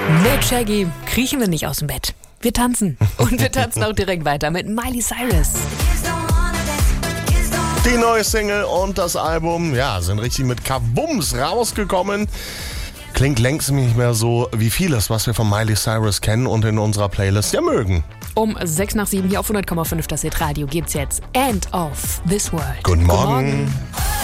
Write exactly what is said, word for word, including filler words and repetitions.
Mit Shaggy kriechen wir nicht aus dem Bett. Wir tanzen. Und wir tanzen auch direkt weiter mit Miley Cyrus. Die neue Single und das Album, ja, sind richtig mit Kabums rausgekommen. Klingt längst nicht mehr so wie vieles, was wir von Miley Cyrus kennen und in unserer Playlist ja mögen. Um sechs nach sieben hier auf hundert Komma fünf das Hit Radio gibt's jetzt End of This World. Guten Morgen. Guten Morgen.